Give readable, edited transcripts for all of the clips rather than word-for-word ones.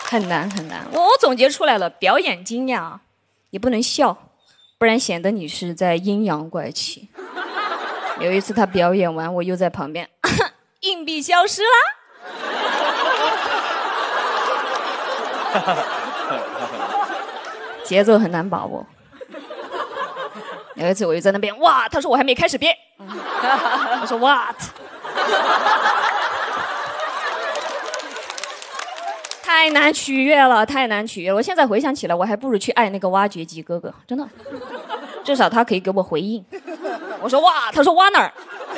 很难很难。我总结出来了，表演惊讶也不能笑，不然显得你是在阴阳怪气。有一次他表演完，我又在旁边，硬币消失啦。节奏很难把握。有一次我就在那边，哇，他说我还没开始编，我说 what？ 太难取悦了，太难取悦了。我现在回想起来，我还不如去爱那个挖掘机哥哥，真的，至少他可以给我回应。我说哇，他说挖哪儿？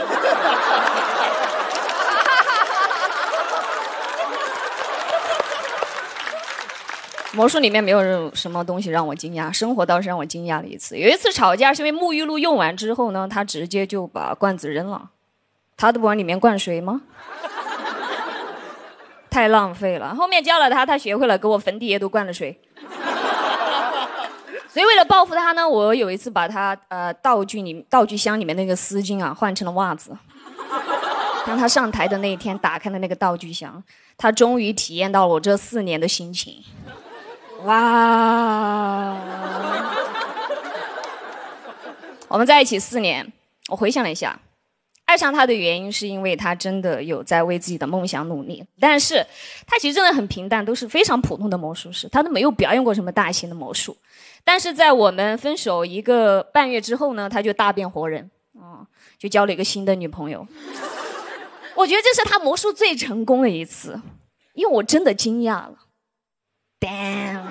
魔术里面没有什么东西让我惊讶，生活倒是让我惊讶了一次。有一次吵架是因为沐浴露用完之后呢，他直接就把罐子扔了。他都不往里面灌水吗？太浪费了。后面教了他，他学会了，给我坟地也都灌了水。所以为了报复他呢，我有一次把他道具箱里面那个丝巾啊换成了袜子。当他上台的那一天，打开了那个道具箱，他终于体验到了我这4年的心情。哇！我们在一起4年，我回想了一下，爱上他的原因是因为他真的有在为自己的梦想努力，但是他其实真的很平淡，都是非常普通的魔术师，他都没有表演过什么大型的魔术。但是在我们分手1个半月之后呢，他就大变活人，就交了一个新的女朋友。我觉得这是他魔术最成功的一次，因为我真的惊讶了。Damn！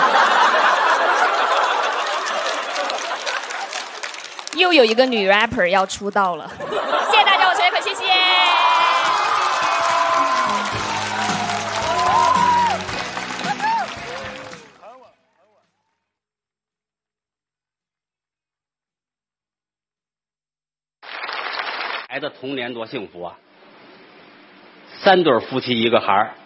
又有一个女 rapper 要出道了，谢谢大家，我是 Apple， 谢谢。 孩子童年多幸福啊！3对夫妻1个孩儿，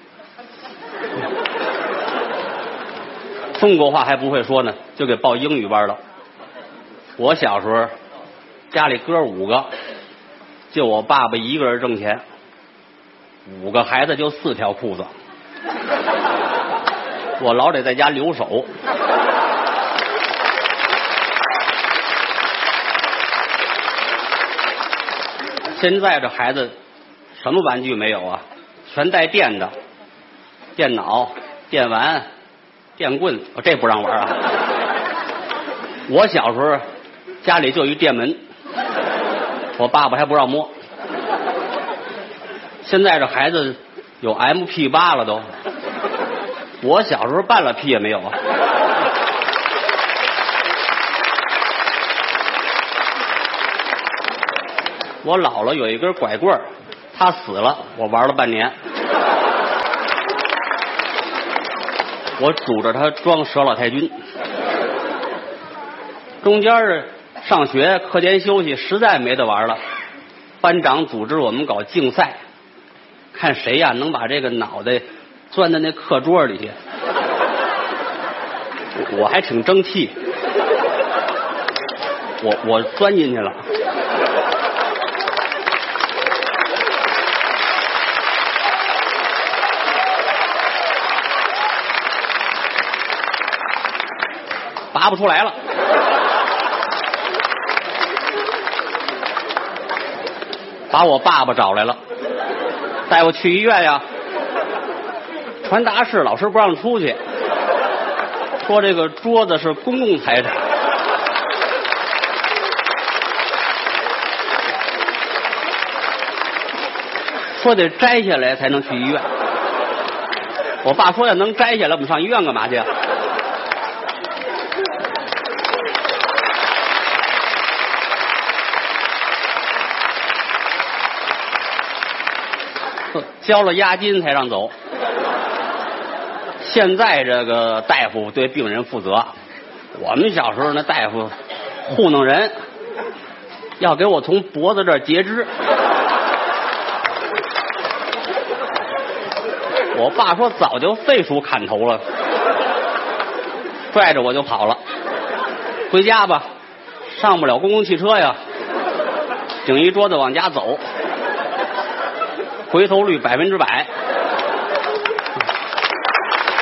中国话还不会说呢，就给报英语班了。我小时候家里哥5个，就我爸爸一个人挣钱，5个孩子就4条裤子，我老得在家留守。现在这孩子什么玩具没有啊？全带电的，电脑、电玩、电棍，这不让玩啊！我小时候家里就一电门，我爸爸还不让摸。现在这孩子有 MP8 了都，我小时候半了屁也没有啊！我姥姥有一根拐棍，她死了，我玩了半年。我拄着它装佘老太君。中间上学课间休息实在没得玩了，班长组织我们搞竞赛，看谁呀能把这个脑袋钻到那课桌里去。我还挺争气，我钻进去了。拔不出来了，把我爸爸找来了，带我去医院呀。传达室老师不让出去，说这个桌子是公共财产。说得摘下来才能去医院。我爸说要能摘下来，我们上医院干嘛去啊？交了押金才让走。现在这个大夫对病人负责，我们小时候那大夫糊弄人，要给我从脖子这儿截肢。我爸说早就废除砍头了，拽着我就跑了。回家吧，上不了公共汽车呀，顶一桌子往家走。回头率100%。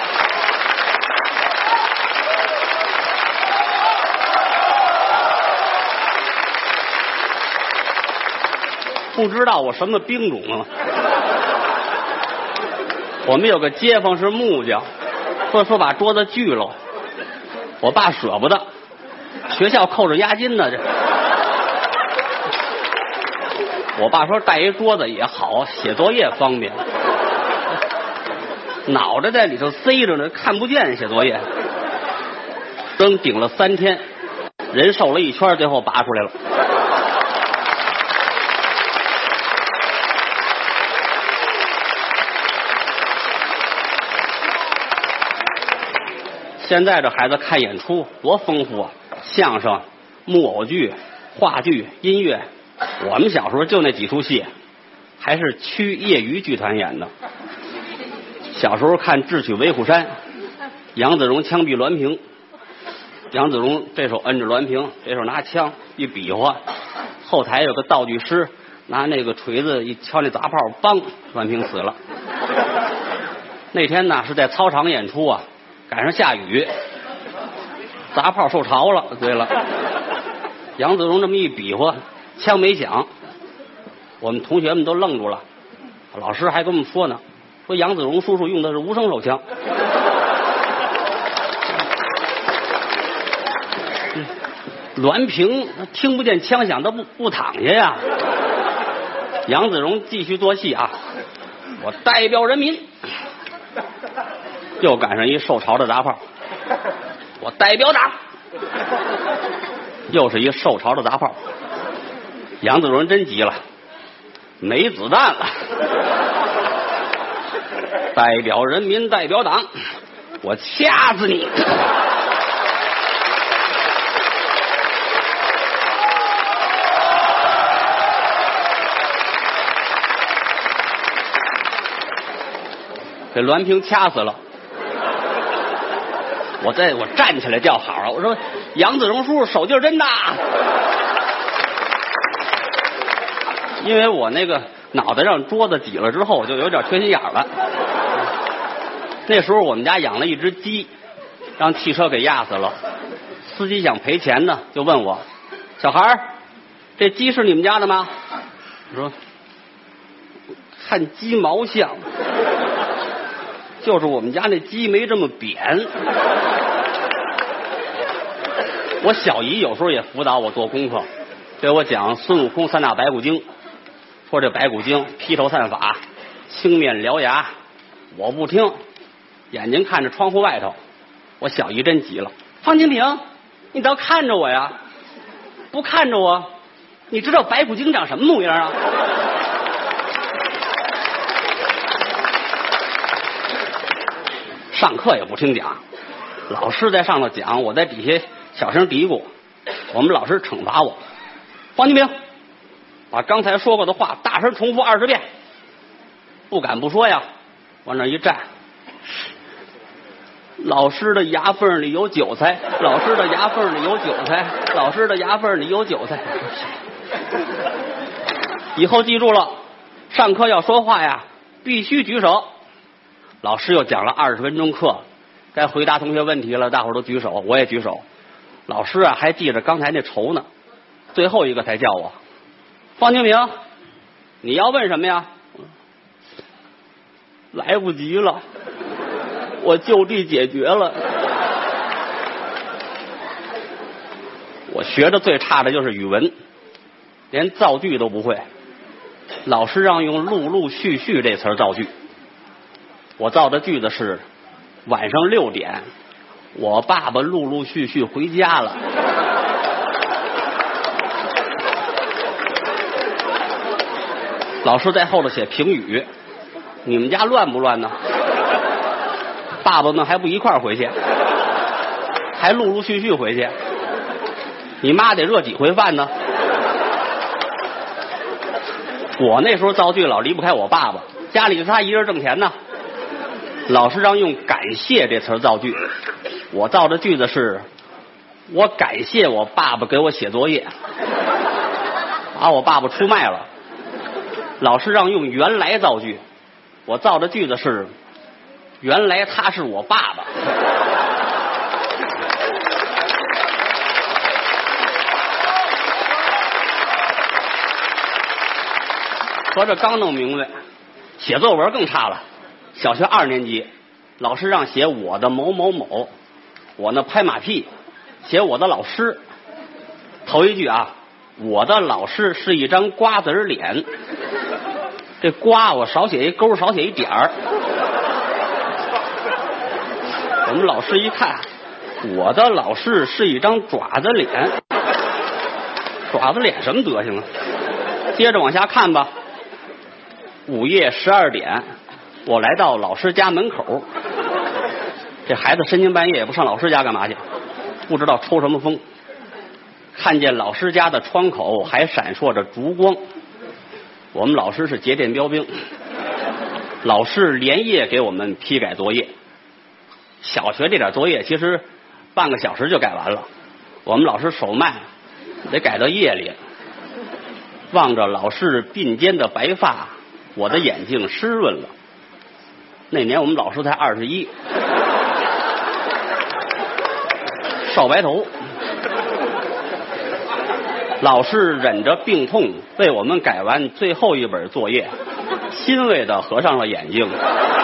不知道我什么兵种啊。我们有个街坊是木匠，说把桌子锯了，我爸舍不得，学校扣着押金呢。这我爸说带一桌子也好，写作业方便。脑袋在里头塞着呢，看不见写作业。灯顶了3天，人瘦了1圈，最后拔出来了。现在这孩子看演出多丰富啊，相声、木偶剧、话剧、音乐。我们小时候就那几出戏，还是区业余剧团演的。小时候看《智取威虎山》，杨子荣枪毙栾平，杨子荣这手摁着栾平，这手拿枪一比划，后台有个道具师拿那个锤子一敲那砸炮，梆，栾平死了。那天呢是在操场演出啊，赶上下雨，砸炮受潮了。对了，杨子荣这么一比划，枪没响，我们同学们都愣住了。老师还跟我们说呢，说杨子荣叔叔用的是无声手枪。栾平听不见枪响，他不躺下呀。杨子荣继续做戏啊，我代表人民。又赶上一受潮的砸炮，我代表党。又是一受潮的砸炮。杨子荣真急了，没子弹了。代表人民，代表党，我掐死你！给栾平掐死了。我站起来叫好了，我说杨子荣叔叔手劲真大。因为我那个脑袋让桌子挤了之后，我就有点缺心眼了。那时候我们家养了一只鸡，让汽车给压死了。司机想赔钱呢，就问我：“小孩，这鸡是你们家的吗？”我说：“看鸡毛像，就是我们家那鸡没这么扁。”我小姨有时候也辅导我做功课，给我讲孙悟空3大白骨精，说这白骨精披头散发，青面獠牙。我不听，眼睛看着窗户外头。我小姨真急了：“方清平，你倒看着我呀！不看着我，你知道白骨精长什么模样啊？”上课也不听讲，老师在上头讲，我在底下小声嘀咕。我们老师惩罚我：“方清平，把刚才说过的话大声重复20遍。”不敢不说呀，往那一站。老师的牙缝里有韭菜，老师的牙缝里有韭菜，老师的牙缝里有韭菜。以后记住了，上课要说话呀，必须举手。老师又讲了20分钟课，该回答同学问题了，大伙儿都举手，我也举手。老师啊还记着刚才那仇呢，最后一个才叫我：“方清平，你要问什么呀？”来不及了，我就地解决了。我学的最差的就是语文，连造句都不会。老师让用陆陆续续这词儿造句，我造的句子是：晚上6点，我爸爸陆陆续续回家了。老师在后头写评语：你们家乱不乱呢？爸爸们还不一块儿回去，还陆陆续续回去。你妈得热几回饭呢？我那时候造句老离不开我爸爸，家里就他一人挣钱呢。老师让用感谢这词儿造句，我造的句子是：我感谢我爸爸给我写作业，把我爸爸出卖了。老师让用原来造句，我造的句子是：原来他是我爸爸。 合着刚弄明白，写作文更差了。小学2年级，老师让写我的某某某，我呢拍马屁，写我的老师。头一句啊，我的老师是一张瓜子脸，这瓜我少写一勾，少写一点儿。我们老师一看，我的老师是一张爪子脸，爪子脸什么德行啊？接着往下看吧。午夜12点，我来到老师家门口。这孩子深更半夜也不上老师家干嘛去？不知道抽什么风。看见老师家的窗口还闪烁着烛光。我们老师是节电标兵，老师连夜给我们批改作业。小学这点作业其实半个小时就改完了，我们老师手慢，得改到夜里。望着老师鬓间的白发，我的眼睛湿润了。那年我们老师才21，少白头。老师忍着病痛为我们改完最后一本作业，欣慰地合上了眼睛。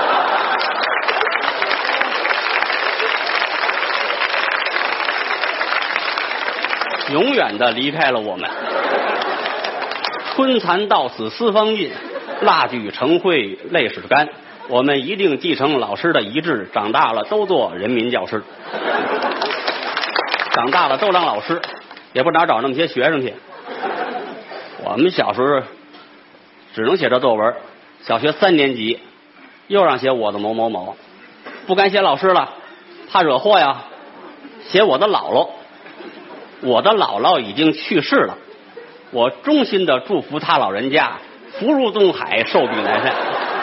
永远地离开了我们。春蚕到死丝方尽，蜡炬成灰泪始干。我们一定继承老师的遗志，长大了都做人民教师，长大了都当老师，也不哪找那么些学生去。我们小时候只能写这作文，小学3年级又让写我的某某某，不敢写老师了，怕惹祸呀，写我的姥姥。我的姥姥已经去世了，我衷心的祝福他老人家福如东海，寿比南山。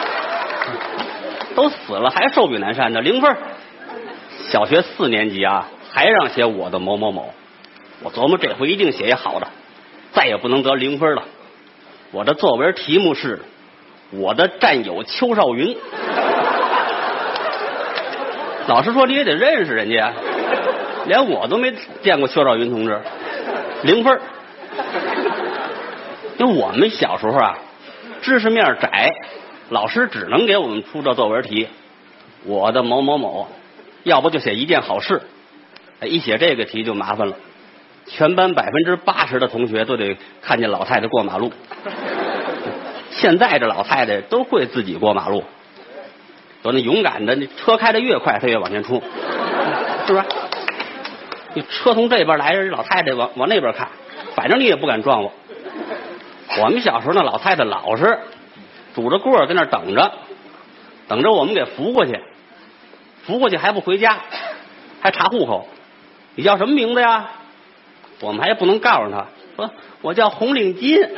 都死了还寿比南山呢，0分。小学4年级啊，还让写我的某某某，我琢磨这回一定写一好的，再也不能得0分了。我的作文题目是我的战友邱少云。老师说你也得认识人家，连我都没见过邱少云同志，0分。因为我们小时候啊，知识面窄，老师只能给我们出这作文题，我的某某某，要不就写一件好事。一写这个题就麻烦了，全班80%的同学都得看见老太太过马路。现在这老太太都会自己过马路，有那勇敢的，那车开得越快，她越往前冲，是不是？你车从这边来，老太太往那边看，反正你也不敢撞我。我们小时候那老太太老实，拄着棍儿在那等着，等着我们给扶过去，扶过去还不回家，还查户口。你叫什么名字呀？我们还不能告诉他，说我叫红领巾。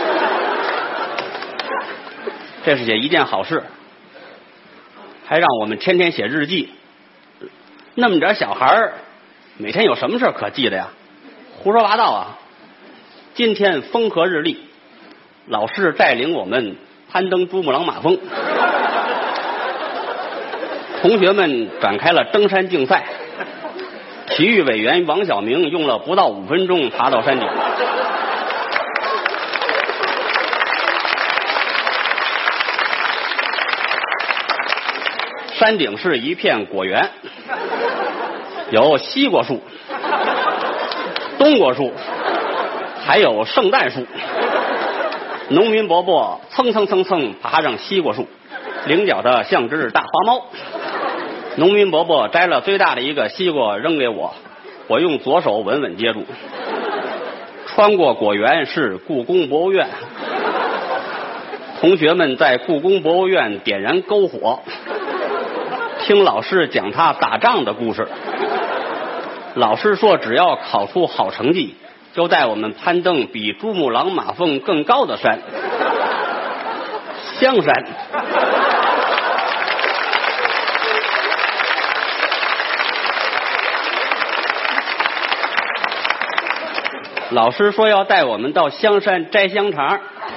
这是写一件好事，还让我们天天写日记。那么点小孩每天有什么事可记的呀？胡说八道啊！今天风和日丽，老师带领我们攀登珠穆朗玛峰，同学们展开了登山竞赛。体育委员王晓明用了不到5分钟爬到山顶。山顶是一片果园，有西瓜树、冬瓜树，还有圣诞树。农民伯伯蹭蹭蹭蹭爬上西瓜树，领脚的像只大花猫。农民伯伯摘了最大的一个西瓜扔给我，我用左手稳稳接住。穿过果园是故宫博物院，同学们在故宫博物院点燃篝火，听老师讲他打仗的故事。老师说只要考出好成绩，就带我们攀登比珠穆朗玛峰更高的山——香山。老师说要带我们到香山摘香肠，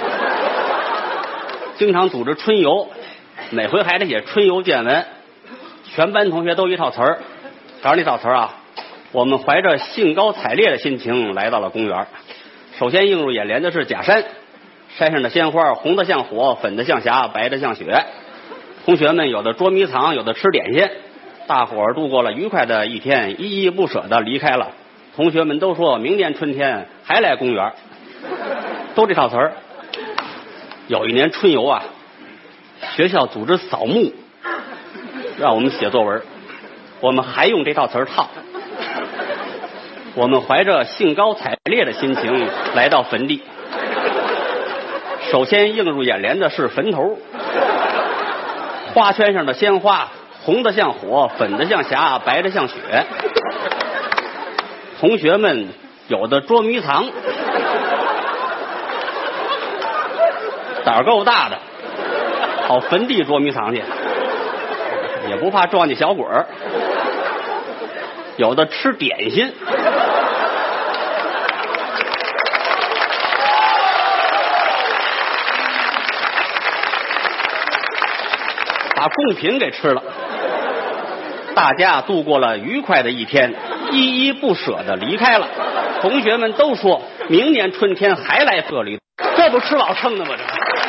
经常组织春游，每回还得写春游见闻。全班同学都一套词儿，找那套词儿啊，我们怀着兴高采烈的心情来到了公园。首先映入眼帘的是假山， 山上的鲜花红的像火，粉的像霞，白的像雪。同学们有的捉迷藏，有的吃点心，大伙儿度过了愉快的一天，依依不舍地离开了。同学们都说明年春天还来公园，都这套词儿。有一年春游啊，学校组织扫墓，让我们写作文，我们还用这套词儿套。我们怀着兴高采烈的心情来到坟地，首先映入眼帘的是坟头，花圈上的鲜花红的像火，粉的像霞，白的像雪。同学们有的捉迷藏，胆儿够大的，跑坟地捉迷藏去，也不怕撞见小鬼儿。有的吃点心，把贡品给吃了。大家度过了愉快的一天，依依不舍地离开了。同学们都说明年春天还来这里，这不吃饱撑的吗？这